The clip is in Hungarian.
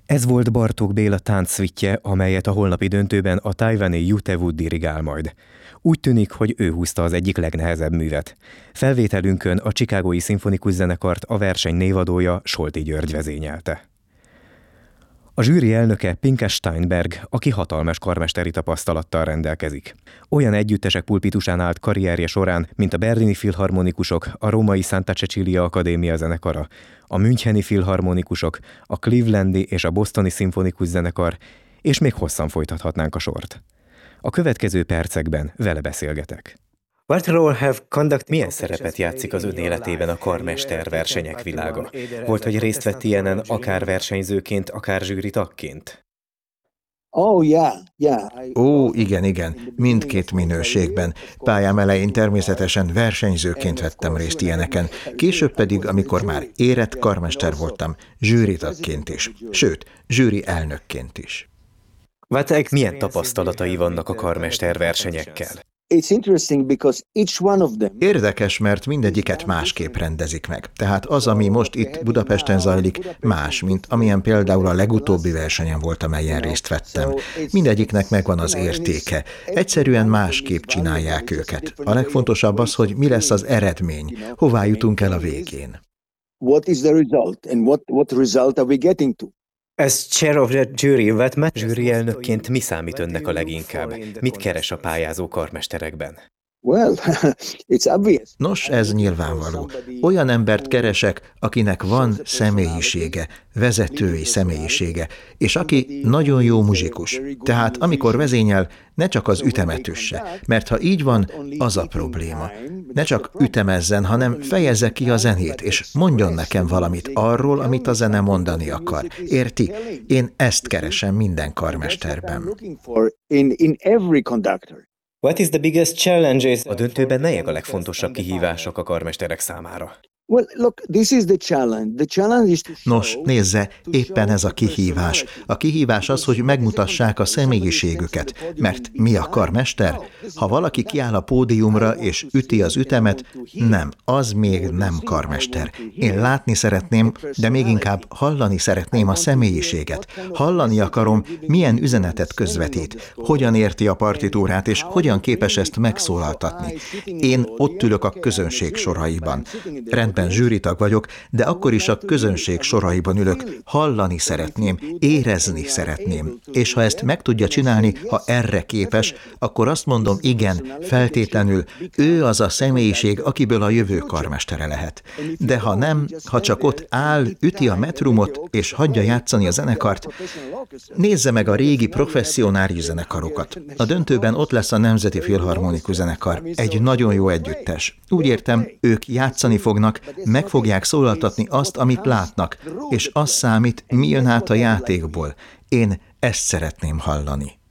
Ez volt Bartók Béla táncszvitje, amelyet a holnapi döntőben a tajvani Jutewood dirigál majd. Úgy tűnik, hogy ő húzta az egyik legnehezebb művet. Felvételünkön a Chicagói Szimfonikus Zenekart a verseny névadója Solti György vezényelte. A zsűri elnöke Pinke Steinberg, aki hatalmas karmesteri tapasztalattal rendelkezik. Olyan együttesek pulpitusán állt karrierje során, mint a berlini filharmonikusok, a római Santa Cecilia Akadémia zenekara, a müncheni filharmonikusok, a clevelandi és a bostoni szimfonikus zenekar, és még hosszan folytathatnánk a sort. A következő percekben vele beszélgetek. Milyen szerepet játszik az ön életében a karmester versenyek világa? Volt, hogy részt vett ilyenen akár versenyzőként, akár zsűritagként? Ó, igen, mindkét minőségben. Pályám elején természetesen versenyzőként vettem részt ilyeneken, később pedig, amikor már érett karmester voltam, zsűritagként is, sőt, zsűri elnökként is. Milyen tapasztalatai vannak a karmester versenyekkel? Érdekes, mert mindegyiket másképp rendezik meg. Tehát az, ami most itt Budapesten zajlik, más, mint amilyen például a legutóbbi versenyen volt, amelyen részt vettem. Mindegyiknek megvan az értéke. Egyszerűen másképp csinálják őket. A legfontosabb az, hogy mi lesz az eredmény, hová jutunk el a végén. What is the result and what result are we getting to? As chair of the jury, zsűri elnökként mi számít önnek a leginkább? Mit keres a pályázó karmesterekben? It's obvious. Nos, ez nyilvánvaló. Olyan embert keresek, akinek van személyisége, vezetői személyisége, és aki nagyon jó muzsikus. Tehát amikor vezényel, ne csak az ütemet üsse, mert ha így van, az a probléma. Ne csak ütemezzen, hanem fejezze ki a zenét, és mondjon nekem valamit arról, amit a zene mondani akar. Érti? Én ezt keresem minden karmesterben. What is the biggest challenges? A döntőben melyek a legfontosabb kihívások a karmesterek számára? Nos, nézze, éppen ez a kihívás. A kihívás az, hogy megmutassák a személyiségüket, mert mi a karmester? Ha valaki kiáll a pódiumra és üti az ütemet, nem, az még nem karmester. Én látni szeretném, de még inkább hallani szeretném a személyiséget. Hallani akarom, milyen üzenetet közvetít, hogyan érti a partitúrát, és hogyan képes ezt megszólaltatni. Én ott ülök a közönség soraiban. Rendben, zsűritag vagyok, de akkor is a közönség soraiban ülök. Hallani szeretném, érezni szeretném. És ha ezt meg tudja csinálni, ha erre képes, akkor azt mondom, igen, feltétlenül, ő az a személyiség, akiből a jövő karmestere lehet. De ha nem, ha csak ott áll, üti a metrumot, és hagyja játszani a zenekart, nézze meg a régi professzionális zenekarokat. A döntőben ott lesz a Nemzeti Filharmonikus Zenekar, egy nagyon jó együttes. Úgy értem, ők játszani fognak, meg fogják szólaltatni azt, amit látnak, és az számít, mi jön át a játékból. Én ezt szeretném hallani.